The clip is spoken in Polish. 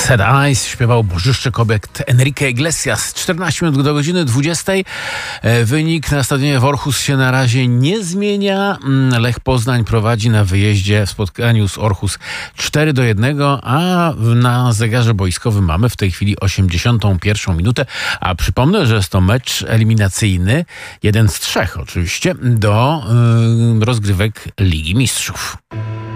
Sad Eyes śpiewał bożyszczy kobiet Enrique Iglesias. 14 minut do godziny 20. Wynik na stadionie w Orhus się na razie nie zmienia. Lech Poznań prowadzi na wyjeździe w spotkaniu z Orhus 4-1, a na zegarze boiskowym mamy w tej chwili 81 minutę. A przypomnę, że jest to mecz eliminacyjny, jeden z trzech oczywiście, do rozgrywek Ligi Mistrzów.